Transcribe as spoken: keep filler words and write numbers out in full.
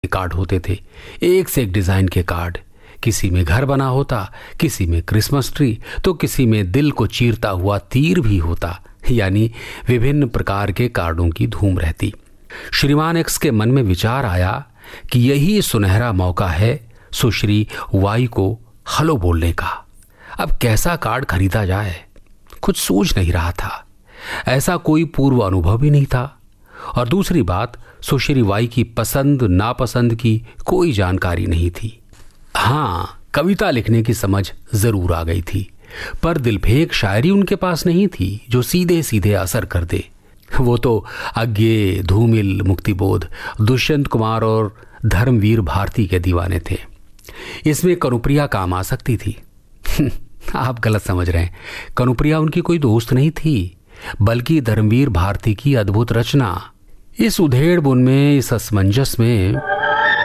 Card होते थे, एक से एक डिजाइन के कार्ड। किसी में घर बना होता, किसी में क्रिसमस ट्री, तो किसी में दिल को चीरता हुआ तीर भी होता। यानी विभिन्न प्रकार के कार्डों की धूम रहती। श्रीमान एक्स के मन में विचार आया कि यही सुनहरा मौका है सुश्री वाई को हेलो बोलने का। अब कैसा कार्ड खरीदा जाए, कुछ सूझ नहीं रहा था। ऐसा कोई पूर्व अनुभव भी नहीं था, और दूसरी बात, सुश्री वाई की पसंद नापसंद की कोई जानकारी नहीं थी। हाँ, कविता लिखने की समझ जरूर आ गई थी, पर दिलफेक शायरी उनके पास नहीं थी जो सीधे सीधे असर कर दे। वो तो अज्ञे, धूमिल, मुक्तिबोध, दुष्यंत कुमार और धर्मवीर भारती के दीवाने थे। इसमें कनुप्रिया काम आ सकती थी। आप गलत समझ रहे हैं, कनुप्रिया उनकी कोई दोस्त नहीं थी, बल्कि धर्मवीर भारती की अद्भुत रचना। इस उधेड़ बुन में, इस असमंजस में